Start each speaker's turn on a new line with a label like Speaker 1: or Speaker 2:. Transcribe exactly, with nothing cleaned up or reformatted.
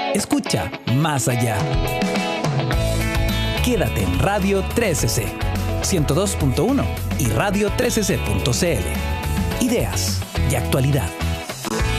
Speaker 1: Escucha más allá. Quédate en Radio trece C, ciento dos punto uno y radio trece c punto c l. Ideas y actualidad.